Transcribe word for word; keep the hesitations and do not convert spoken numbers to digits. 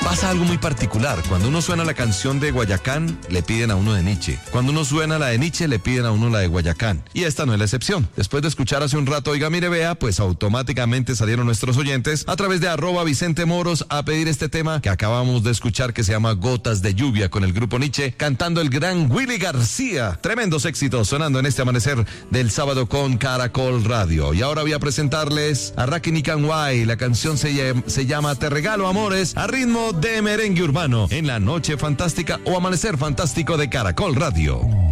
pasa algo muy particular. Cuando uno suena la canción de Guayacán, le piden a uno de Nietzsche. Cuando uno suena la de Nietzsche, le piden a uno la de Guayacán. Y esta no es la excepción. Después de escuchar hace un rato Oiga Mire Vea, pues automáticamente salieron nuestros oyentes a través de arroba Vicente Moros a pedir este tema que acabamos de escuchar, que se llama Gotas de Lluvia, con el grupo Nietzsche, cantando el gran Willy García. Tremendos éxitos sonando en este amanecer del sábado con Caracol Radio. Y ahora voy a presentarles a Rakim y Kanwai. La canción se, llama, se llama Te Regalo Amores, a ritmo de merengue urbano, en la noche fantástica o amanecer fantástico de Caracol Radio.